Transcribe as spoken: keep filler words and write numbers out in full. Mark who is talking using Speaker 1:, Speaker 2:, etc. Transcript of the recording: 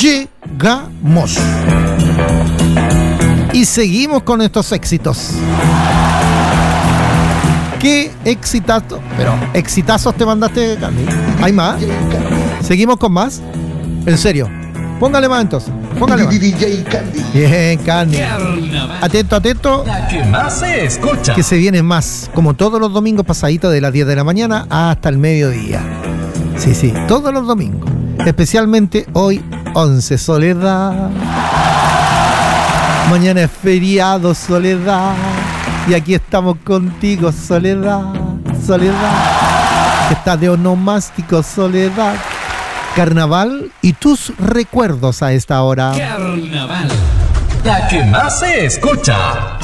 Speaker 1: llegamos. Y seguimos con estos éxitos. ¿Qué exitazo? Pero exitazos te mandaste, Candy. ¿Hay más? ¿Seguimos con más? En serio. Póngale más entonces. Póngale más.
Speaker 2: D J Candy.
Speaker 1: Bien, Candy. Atento, atento.
Speaker 3: La que más se escucha.
Speaker 1: Que se viene más. Como todos los domingos pasaditos de las diez de la mañana hasta el mediodía. Sí, sí. Todos los domingos. Especialmente hoy, once, Soledad. Mañana es feriado, Soledad. Y aquí estamos contigo, Soledad. Soledad. Que está de onomástico, Soledad. Carnaval y tus recuerdos a esta hora.
Speaker 3: Carnaval. La que más se escucha.